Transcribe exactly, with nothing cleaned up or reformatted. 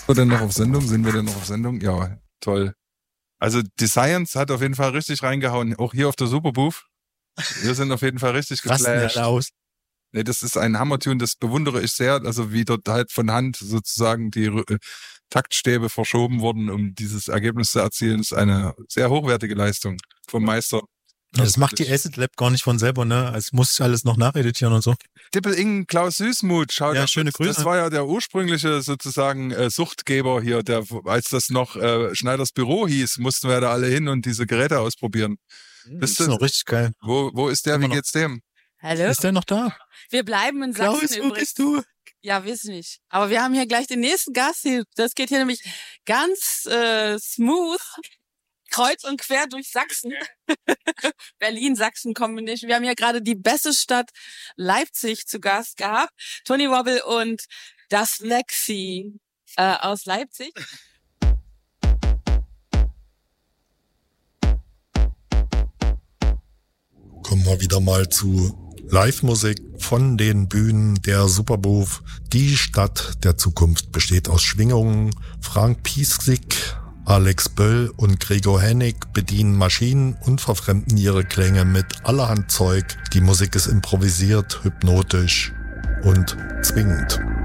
wir denn noch auf Sendung? Sind wir denn noch auf Sendung? Ja, toll. Also die Science hat auf jeden Fall richtig reingehauen. Auch hier auf der Superbooth. Wir sind auf jeden Fall richtig geflasht. Aus. Nee, das ist ein Hammertune, das bewundere ich sehr. Also wie dort halt von Hand sozusagen die äh, Taktstäbe verschoben wurden, um dieses Ergebnis zu erzielen, ist eine sehr hochwertige Leistung vom Meister. Ja, das macht die Acid Lab gar nicht von selber, ne? Es muss alles noch nacheditieren und so. Dippel-Ingen, Klaus Süßmuth, schau Ja, da, schöne Grüße. Das war ja der ursprüngliche sozusagen äh, Suchtgeber hier, der, als das noch äh, Schneiders Büro hieß, mussten wir da alle hin und diese Geräte ausprobieren. Das ist noch richtig geil. Wo, wo ist der, Immer wie noch. geht's dem? Hallo? Ist der noch da? Wir bleiben in Sachsen Klaus, wo übrigens. bist du? Ja, wissen nicht. Aber wir haben hier gleich den nächsten Gast. Hier. Das geht hier nämlich ganz äh, smooth, kreuz und quer durch Sachsen. Berlin-Sachsen-Combination. Wir haben hier gerade die beste Stadt Leipzig zu Gast gehabt. Tony Wobble und das Lexi äh, aus Leipzig. Kommen wir wieder mal zu Live-Musik von den Bühnen der Superbooth. Die Stadt der Zukunft besteht aus Schwingungen. Frank Piesig, Alex Böll und Gregor Hennig bedienen Maschinen und verfremden ihre Klänge mit allerhand Zeug. Die Musik ist improvisiert, hypnotisch und zwingend.